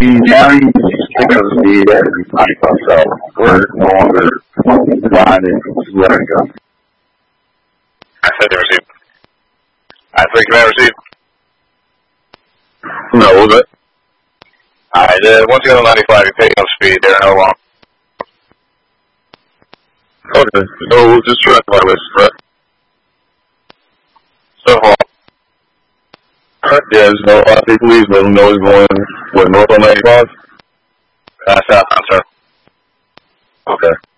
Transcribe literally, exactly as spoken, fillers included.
now you pick up the speed as you find yourself. We're no longer riding. Let it go. I said they received. I three command received. No, what was it? Alright, uh, once you go to ninety-five, you're picking up speed. They're no longer. Okay, so we'll just try my list, right? So far. Alright, yeah, there's no, I think please let them know it's going, what, north on ninety-five? Uh, south, sir. Okay.